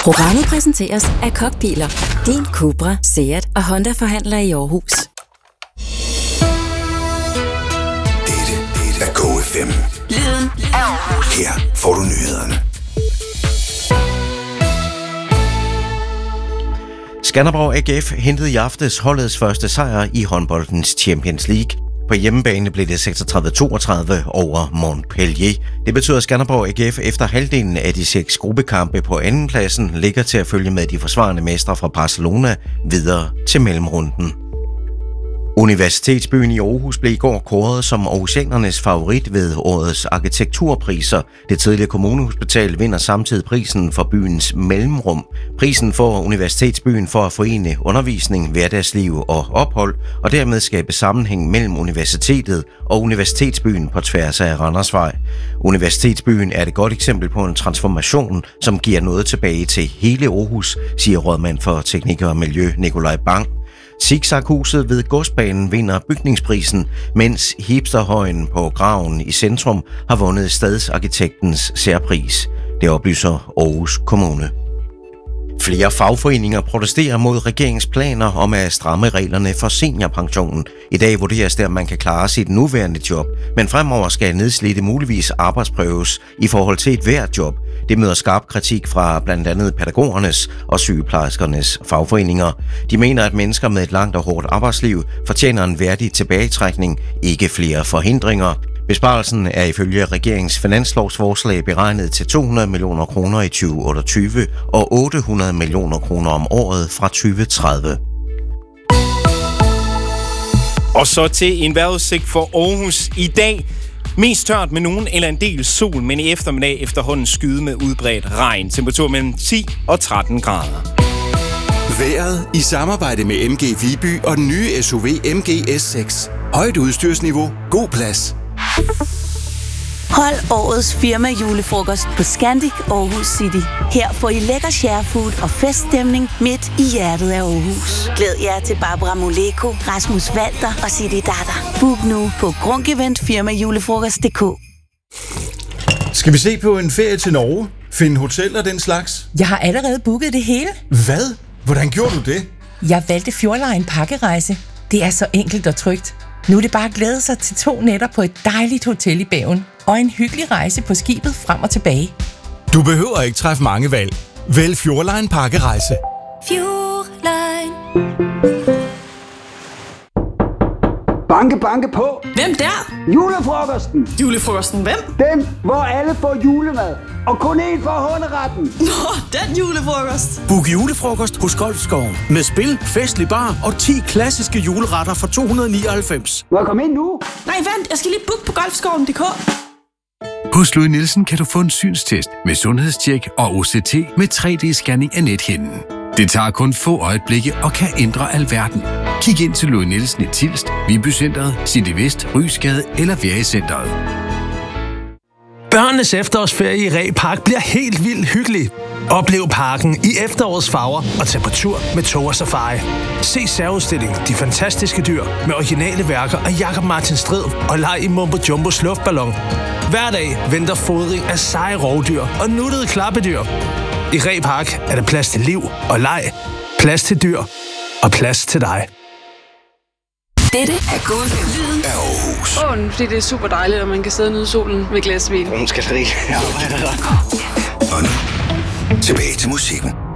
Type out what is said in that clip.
Programmet præsenteres af Kokbiler. Din Cupra, Seat og Honda-forhandler i Aarhus. Dette er KFM. Lyden af Aarhus. Her får du nyhederne. Skanderborg AGF hentede i aftes holdets første sejr i håndboldens Champions League. På hjemmebane blev det 36-32 over Montpellier. Det betyder, at Skanderborg AGF efter halvdelen af de 6 gruppekampe på andenpladsen ligger til at følge med de forsvarende mestre fra Barcelona videre til mellemrunden. Universitetsbyen i Aarhus blev i går kåret som aarhusianernes favorit ved årets arkitekturpriser. Det tidligere kommunehospital vinder samtidig prisen for byens mellemrum. Prisen får Universitetsbyen for at forene undervisning, hverdagsliv og ophold, og dermed skabe sammenhæng mellem universitetet og Universitetsbyen på tværs af Randersvej. Universitetsbyen er et godt eksempel på en transformation, som giver noget tilbage til hele Aarhus, siger rådmand for teknik og miljø Nikolaj Bang. Zigzaghuset ved Godsbanen vinder bygningsprisen, mens Hipsterhøjen på Graven i centrum har vundet Stadsarkitektens særpris. Det oplyser Aarhus Kommune. Flere fagforeninger protesterer mod regeringens planer om at stramme reglerne for seniorpensionen. I dag vurderes det, om man kan klare sit nuværende job, men fremover skal nedslidte muligvis arbejdsprøves i forhold til et hvert job. Det møder skarp kritik fra blandt andet pædagogernes og sygeplejerskernes fagforeninger. De mener, at mennesker med et langt og hårdt arbejdsliv fortjener en værdig tilbagetrækning, ikke flere forhindringer. Besparelsen er ifølge regeringens finanslovsforslag beregnet til 200 millioner kroner i 2028 og 800 millioner kroner om året fra 2030. Og så til en vejrudsigt for Aarhus i dag. Mest tørt med nogen eller en del sol, men i eftermiddag efterhånden skyde med udbredt regn. Temperatur mellem 10 og 13 grader. Vejret i samarbejde med MG Viby og den nye SUV MG S6. Højt udstyrsniveau, god plads. Hold årets firma julefrokost på Scandic Aarhus City. Her får I lækker sharefood og feststemning midt i hjertet af Aarhus. Glæd jer til Barbara Moleko, Rasmus Walter og Sidi Datter. Book nu på grunkeventfirmajulefrokost.dk. Skal vi se på en ferie til Norge? Finde hotel og den slags? Jeg har allerede booket det hele. Hvad? Hvordan gjorde du det? Jeg valgte Fjordline pakkerejse. Det er så enkelt og trygt. Nu er det bare at glæde sig til 2 nætter på et dejligt hotel i Bergen og en hyggelig rejse på skibet frem og tilbage. Du behøver ikke træffe mange valg. Vælg Fjordline pakkerejse. Fjordline. Banke, banke på. Hvem der? Julefrokosten. Julefrokosten hvem? Den, hvor alle får julemad. Og kun én får hånderetten. Nå, den julefrokost. Book julefrokost hos Golfskoven. Med spil, festlig bar og 10 klassiske juleretter for 299. Må jeg komme ind nu? Nej, vent. Jeg skal lige booke på golfskoven.dk. Hos Louis Nielsen kan du få en synstest med sundhedstjek og OCT med 3D-scanning af nethinden. Det tager kun få øjeblikke og kan ændre alverden. Kig ind til Louis Nielsen i Tilst, Vibycentret, City Vest, Rysgade eller Værecentret. Børnenes efterårsferie i Reh Park bliver helt vildt hyggelig. Oplev parken i efterårets farver og tag på tur med Tog og Safari. Se særudstillingen De Fantastiske Dyr med originale værker af Jakob Martin Strid og leg i Mumbo Jumbos luftballon. Hver dag venter fodring af seje rovdyr og nuttede klappedyr. I Reh Park er der plads til liv og leg, plads til dyr og plads til dig. Dette er Lyden af Aarhus. Fordi det er super dejligt, at man kan sidde nede i solen med glas vin. Og nu, tilbage til musikken.